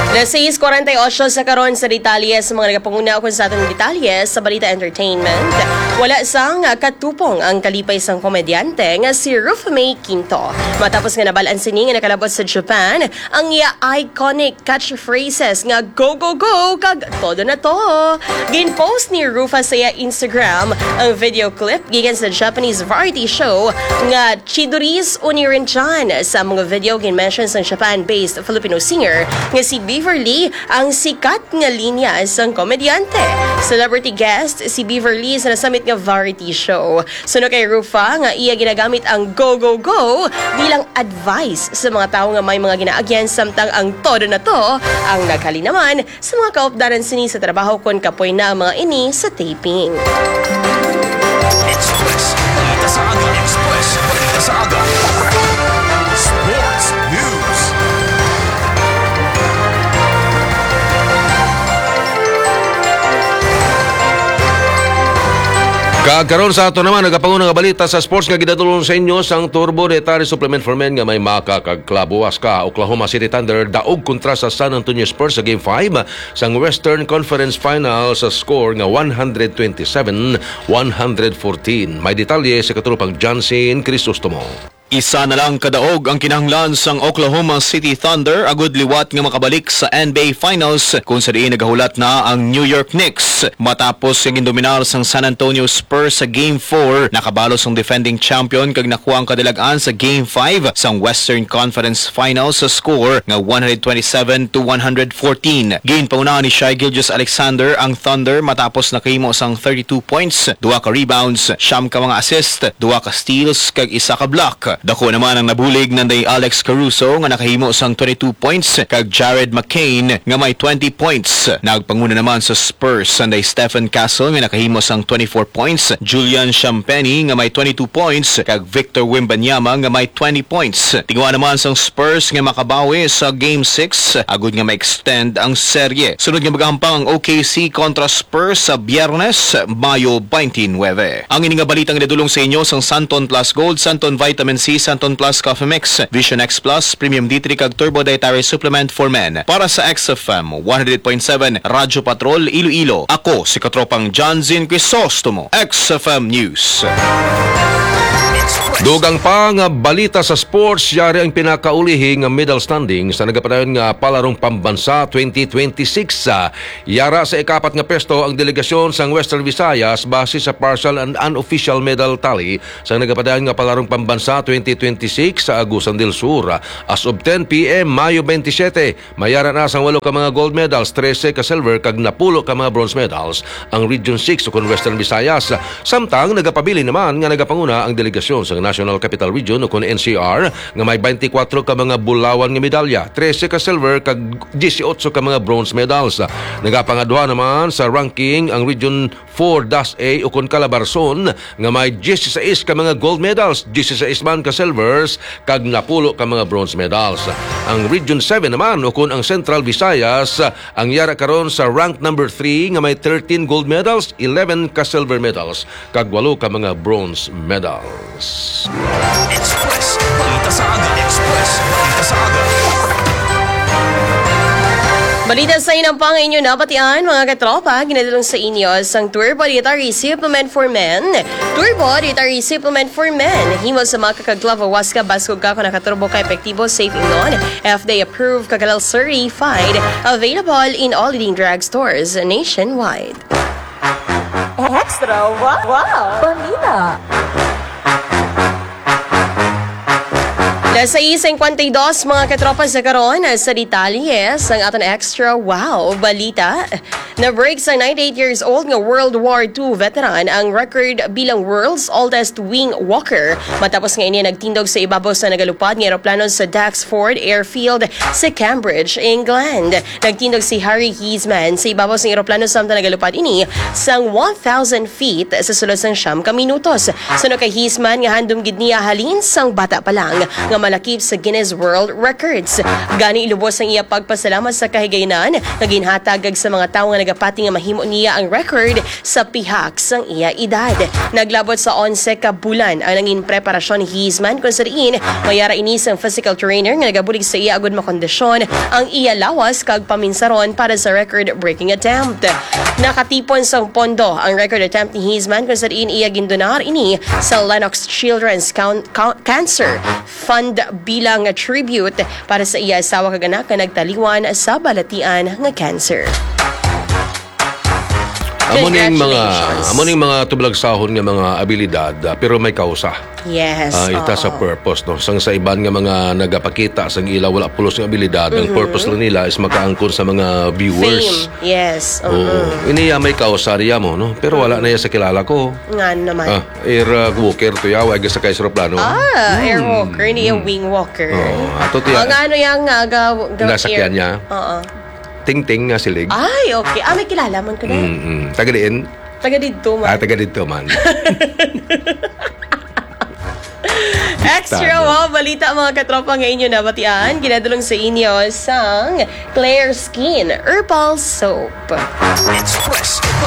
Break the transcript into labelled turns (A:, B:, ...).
A: Alas 6:48 sa karon sa detalye sa mga nagapanguna kung sa atong detalye sa Balita Entertainment. Wala sang katupong ang kalipay sang komedyante nga si Rufa May Quinto. Matapos nga nabalaan sini nga nakalabot sa Japan ang iya iconic catchphrases nga go go go kag todo na to. Ginpost ni Rufa sa iya Instagram ang video clip gikan sa Japanese variety show nga Chidori's Onirin-chan. Sa mga video ginmention sa Japan-based Filipino singer nga si Beverly ang sikat nga linya sang komedyante. Celebrity guest si Beverly sa nasamit nga variety show. Suno kay Rufa nga iya ginagamit ang go go go bilang advice sa mga tao nga may mga ginaagyan samtang ang todo na to ang naghali naman sa mga kaupdaran sini sa trabaho kon kapoy na ang mga ini sa taping.
B: Express, balita sa aga. Express, balita sa aga. Sports News.
C: Kagkaroon sa ato naman, nagapangunang balita sa sports nga ginadulong sa inyo sang Turbo Dietary Supplement for Men nga may makakagklabuwas ka. Oklahoma City Thunder daog kontra sa San Antonio Spurs sa Game 5 sang Western Conference Final sa score nga 127-114. May detalye sa katulupang Johnson Crisostomo.
D: Isa na lang kadaog ang kinahanglan sang Oklahoma City Thunder agud liwat nga makabalik sa NBA Finals kung sa diin nagahulat na ang New York Knicks. Matapos ang gindominar sang San Antonio Spurs sa Game 4, nakabalos ang defending champion kag nakuha ang kadilag-an sa Game 5 sang Western Conference Finals sa score nga 127-114. Ginpauna ni Shai Gilgeous-Alexander ang Thunder matapos nakahimo sang 32 points, 2 ka rebounds, 9 ka mga assist, 2 ka steals kag 1 ka block. Dako naman ang nabulig nanday Alex Caruso nga nakahimo sang 22 points kag Jared McCain nga may 20 points. Nagpanguna naman sa Spurs nanday Stephen Castle nga nakahimo sang 24 points, Julian Champagny nga may 22 points kag Victor Wembanyama nga may 20 points. Tingwa naman sang Spurs nga makabawi sa Game 6 agud nga ma-extend ang serye. Sunod nga magahampang ang OKC kontra Spurs sa Biyernes, Mayo 29. Ang ini nga balitang idadulong sa inyo sang Santon Plus Gold, Santon Vitamin C, Santon Plus Coffee Mix, Vision X Plus, Premium D3 kag Turbo Dietary Supplement for Men. Para sa XFM 100.7 Radyo Patrol Iloilo, ako si katropang Johnson Crisostomo, XFM News.
C: Dugang pa nga balita sa sports, yari ang pinakaulihing medal standing sa nagapadayon nga palarong pambansa 2026. Yara sa ikapat nga pesto ang delegasyon sang Western Visayas base sa partial and unofficial medal tally sa nagapadayon nga palarong pambansa 2026 sa Agusan del Sur. As of 10 p.m. Mayo 27, mayara na sang 8 ka mga gold medals, 13 ka silver kag 10 ka mga bronze medals ang Region 6 o Western Visayas. Samtang nagapabili naman nga nagapanguna ang delegasyon sa National Capital Region o NCR nga may 24 ka mga bulawan nga medalya, 13 ka silver kag 18 ka mga bronze medals. Nagapangadwa naman sa ranking ang Region 4-A o Calabarzon nga may 16 ka mga gold medals, 16 man ka silvers kag 10 ka mga bronze medals. Ang Region 7 naman o ang Central Visayas ang yara karon sa rank number 3 nga may 13 gold medals, 11 ka silver medals kag 8 ka mga bronze medals.
B: Express, balita sa aga. Express, balita sa aga.
A: Balita sa inang pang inyo napatian, mga katropa, ginadulong sa inyo sang Turbo Dietary Supplement for Men. Turbo Dietary Supplement for Men. Himo sa mga kakaglawawas ka, baskog ka kung nakaturbo ka epektibo, safe ingnon, FDA approved, kagalal certified, available in all leading drugstores nationwide.
E: Extra, wow! Balita!
A: Alas 6:52 mga katropa sa karon sa detalye sang aton extra wow balita. Na-break sa 98 years old nga World War II veteran ang record bilang world's oldest wing walker matapos nga ini nagtindog sa ibabaw sa nagalupad nga eroplano sa Daxford Airfield sa Cambridge, England. Nagtindog si Harry Heisman sa ibabaw sa eroplano samtang nagalupad ini sang 1,000 feet sa sulod sang 9 ka minutos. Suno kay Heisman nga handom gid niya halin sang bata pa lang nga malakip sa Guinness World Records. Gani ilubos ang iya pagpasalamat sa kahigaynan nga ginhatag sa mga tawo nga nagapati nga mahimo niya ang record sa pihak sang iya edad. Naglabot sa 11 ka bulan ang nangin preparasyon ni Heisman kung sa diin mayara inis ang physical trainer nga nagabulig sa iya agud makondisyon ang iya lawas kag paminsaron para sa record-breaking attempt. Nakatipon sang pondo ang record attempt ni Heisman kung sa diin iya gindonar ini sa Lennox Children's Cancer Fund bilang tribute para sa iya asawa kag anak nga nagtaliwan sa balatian nga cancer.
C: Amo ning mga tublag sahon nga mga abilidad pero may kausa.
A: Yes.
C: Ita sa purpose no. Sang sa iban nga mga nagapakita sang ila wala pulos nga abilidad, ang purpose lang nila is makaangkon sa mga viewers.
A: Fame. Yes.
C: Iniya may kausa niya mo no. Pero wala na iya sa kilala ko.
A: Nga naman.
C: Air walker to yaw ay sa kay aeroplano.
A: Air walker niya wing walker.
C: Ato tiya.
A: Ang ano yang
C: nasakyan niya. Ting-ting nga silig.
A: Ay, okay. May kilala man ko na.
C: Taga diin.
A: Taga dito man.
C: Taga dito man.
A: Extra balita mga katropa nga inyo na batian. Ginadulong sa inyo sang Clear Skin Herbal Soap.
B: Express